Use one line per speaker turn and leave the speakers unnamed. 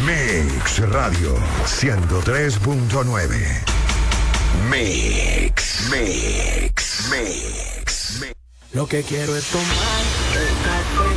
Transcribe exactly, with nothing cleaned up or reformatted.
Mix Radio ciento tres punto nueve. Mix, Mix, Mix, Mix.
Lo que quiero es tomar el café